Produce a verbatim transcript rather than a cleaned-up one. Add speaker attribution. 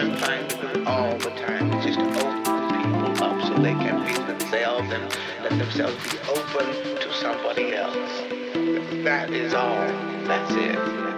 Speaker 1: I'm trying to do all the time is just to open people up so they can be themselves and let themselves be open to somebody else. That is all. That's it.